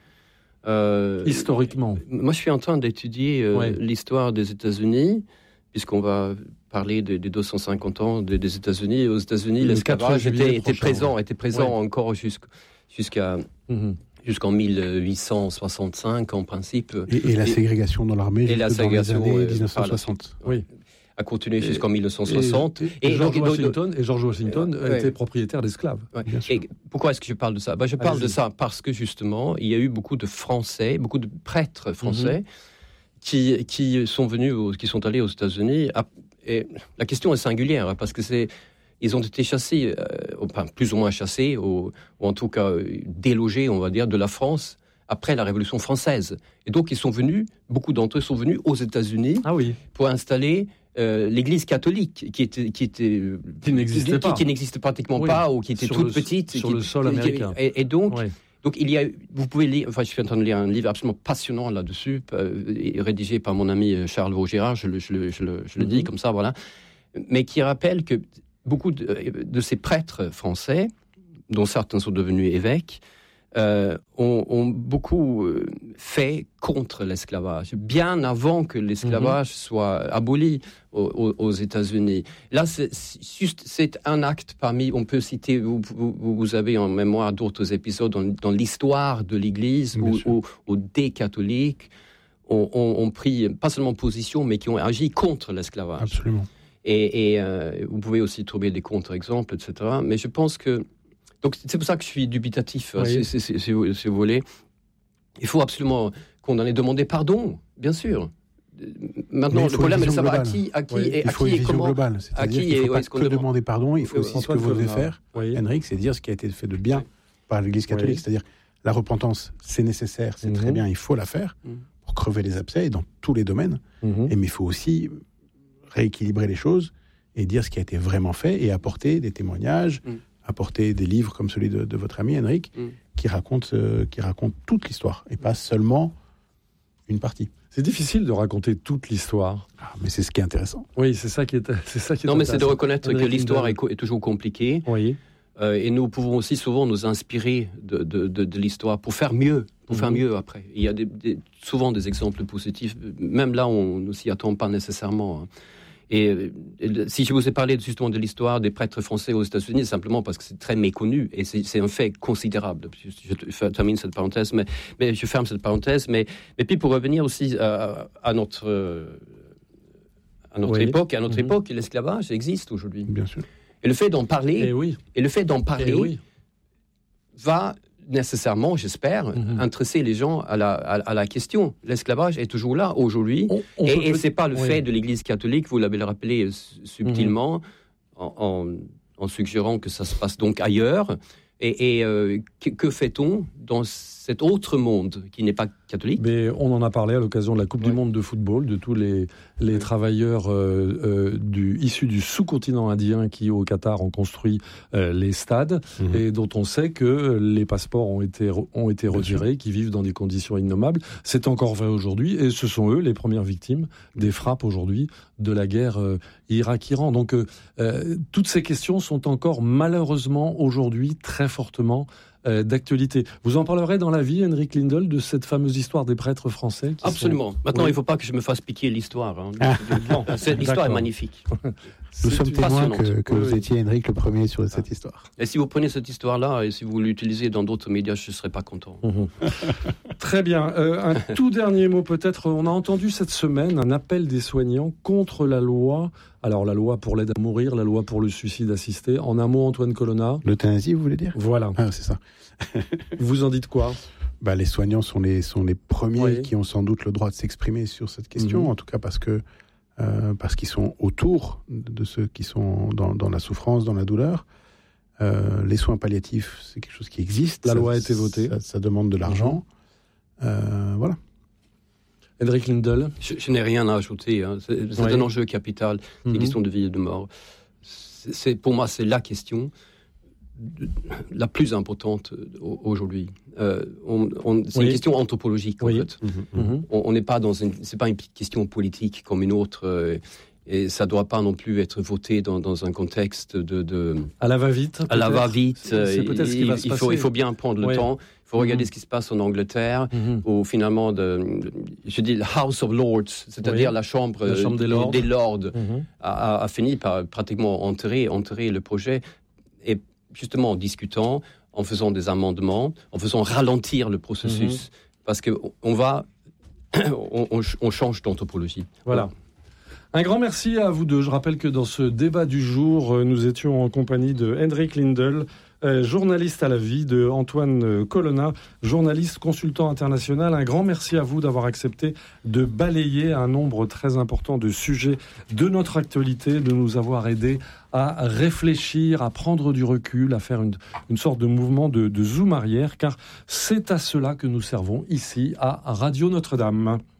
Euh, Historiquement. Moi, je suis en train d'étudier euh, ouais. l'histoire des États-Unis, puisqu'on va parler des, des deux cent cinquante ans des, des États-Unis. Aux États-Unis, le l'esclavage était, était présent, ouais. était présent ouais. encore jusqu'à... jusqu'à mm-hmm. jusqu'en mille huit cent soixante-cinq, en principe. Et, et la ségrégation dans l'armée et la ségrégation, dans les années dix-neuf cent soixante. Euh, oui. A continué jusqu'en mille neuf cent soixante. Et, et, et, George, donc, Washington, et George Washington euh, était ouais. propriétaire d'esclaves. Ouais. Et pourquoi est-ce que je parle de ça ? ben, Je parle Allez-y. de ça parce que, justement, il y a eu beaucoup de Français, beaucoup de prêtres français mm-hmm. qui, qui sont venus, qui sont allés aux États-Unis. Et la question est singulière, parce que c'est... Ils ont été chassés, euh, enfin, plus ou moins chassés, ou, ou en tout cas délogés, on va dire, de la France après la Révolution française. Et donc, ils sont venus, beaucoup d'entre eux sont venus aux États-Unis ah oui. pour installer euh, l'Église catholique, qui était qui était qui n'existait pas, qui, qui n'existe pratiquement oui. pas, ou qui était sur toute le, petite sur qui, le sol qui, américain. Et, et donc. Oui. Donc, il y a, vous pouvez lire, enfin, je suis en train de lire un livre absolument passionnant là-dessus, euh, rédigé par mon ami Charles Vaugirard, je le, je le, je le, je le mm-hmm. dis comme ça, voilà, mais qui rappelle que beaucoup de, de ces prêtres français, dont certains sont devenus évêques, euh, ont, ont beaucoup fait contre l'esclavage, bien avant que l'esclavage mmh. soit aboli aux, aux États-Unis. Là, c'est, juste, c'est un acte parmi, on peut citer, vous, vous, vous avez en mémoire d'autres épisodes dans, dans l'histoire de l'Église, où, où, où des catholiques ont, ont, ont pris, pas seulement position, mais qui ont agi contre l'esclavage. Absolument. Et, et euh, vous pouvez aussi trouver des contre-exemples, et cetera. Mais je pense que... Donc, c'est pour ça que je suis dubitatif, oui. si, si, si, si, vous, si vous voulez. Il faut absolument condamner, demander pardon, bien sûr. Maintenant, le problème est de savoir à qui, à qui oui. et il à faut qui une et vision comment... globale. C'est-à-dire qu'il ne faut pas que demander pardon, il faut aussi ce que vous devez faire, oui. Henrik, c'est dire ce qui a été fait de bien oui. par l'Église catholique. Oui. C'est-à-dire, la repentance, c'est nécessaire, c'est mm-hmm. très bien, il faut la faire mm-hmm. pour crever les abcès dans tous les domaines. Mm-hmm. Et, mais il faut aussi rééquilibrer les choses et dire ce qui a été vraiment fait et apporter des témoignages, mm. apporter des livres comme celui de, de votre ami Henrik, mm. qui, raconte, euh, qui raconte toute l'histoire et pas seulement une partie. C'est difficile de raconter toute l'histoire. Ah, mais c'est ce qui est intéressant. Oui, c'est ça qui est, c'est ça qui est non, mais c'est de reconnaître Henrik que l'histoire est, est toujours compliquée. Oui. Euh, et nous pouvons aussi souvent nous inspirer de, de, de, de l'histoire pour faire mieux, pour mm-hmm. faire mieux après. Il y a des, des, souvent des exemples positifs. Même là, on ne s'y attend pas nécessairement. Hein. Et, et si je vous ai parlé justement de l'histoire des prêtres français aux États-Unis, c'est simplement parce que c'est très méconnu et c'est, c'est un fait considérable. Je, je termine cette parenthèse, mais, mais je ferme cette parenthèse. Mais, mais puis pour revenir aussi à, à notre, à notre oui. époque, à notre mm-hmm. époque, l'esclavage existe aujourd'hui. Bien sûr. Et le fait d'en parler, et, oui. et le fait d'en parler, oui. va nécessairement, j'espère, mm-hmm. intéresser les gens à la, à, à la question. L'esclavage est toujours là aujourd'hui, on, on et, et c'est pas le oui. fait de l'Église catholique, vous l'avez rappelé subtilement, mm-hmm. en, en en suggérant que ça se passe donc ailleurs. Et, et euh, que, que fait-on dans cet autre monde qui n'est pas catholique ? Mais on en a parlé à l'occasion de la Coupe ouais. du Monde de football, de tous les, les ouais. travailleurs euh, euh, du, issus du sous-continent indien qui, au Qatar, ont construit euh, les stades mmh. et dont on sait que les passeports ont été, ont été retirés, qui vivent dans des conditions innommables. C'est encore vrai aujourd'hui et ce sont eux les premières victimes des frappes aujourd'hui de la guerre euh, Irak-Iran. Donc euh, euh, toutes ces questions sont encore malheureusement aujourd'hui très fortement euh, d'actualité. Vous en parlerez dans la vie, Henrik Lindell, de cette fameuse histoire des prêtres français qui Absolument. Sont... Maintenant, oui. il ne faut pas que je me fasse piquer l'histoire. Hein. Ah. Non, cette histoire D'accord. est magnifique. Nous sommes témoins que, que oui, vous oui. étiez, Henrik, le premier sur cette ah. histoire. Et si vous prenez cette histoire-là et si vous l'utilisez dans d'autres médias, je ne serais pas content. Mmh. Très bien. Euh, un tout dernier mot peut-être. On a entendu cette semaine un appel des soignants contre la loi. Alors la loi pour l'aide à mourir, la loi pour le suicide assisté. En un mot, Antoine Colonna. L'euthanasie, vous voulez dire ? Voilà. Ah, c'est ça. Vous en dites quoi ? Bah, les soignants sont les, sont les premiers oui. qui ont sans doute le droit de s'exprimer sur cette question, mmh. en tout cas parce que Euh, parce qu'ils sont autour de ceux qui sont dans, dans la souffrance, dans la douleur. Euh, les soins palliatifs, c'est quelque chose qui existe. La ça, loi a été votée. Ça, ça demande de l'argent. Mmh. Euh, voilà. Henrik Lindell. Je, je n'ai rien à ajouter. Hein. C'est, c'est oui. un enjeu capital. C'est une mmh. question de vie et de mort. C'est, c'est, pour moi, c'est la question la plus importante aujourd'hui. Euh, on, on, c'est oui. une question anthropologique en oui. fait. Mm-hmm. On n'est pas dans une, c'est pas une question politique comme une autre, euh, et ça doit pas non plus être voté dans, dans un contexte de, de à la va-vite. À la va-vite. C'est, c'est peut-être ce qui va se il passer. faut, il faut bien prendre le oui. temps. Il faut regarder mm-hmm. ce qui se passe en Angleterre, mm-hmm. où finalement, de, je dis le House of Lords, c'est-à-dire oui. la chambre, la chambre des lords, des lords mm-hmm. a, a fini par pratiquement enterrer, enterrer le projet, et justement en discutant, en faisant des amendements, en faisant ralentir le processus, mmh. parce qu'on va, on, on, on change d'anthropologie. Voilà. Un grand merci à vous deux. Je rappelle que dans ce débat du jour, nous étions en compagnie de Henrik Lindell, euh, journaliste à la vie, de Antoine Colonna, journaliste consultant international. Un grand merci à vous d'avoir accepté de balayer un nombre très important de sujets de notre actualité, de nous avoir aidés à réfléchir, à prendre du recul, à faire une, une sorte de mouvement de, de zoom arrière, car c'est à cela que nous servons ici à Radio Notre-Dame.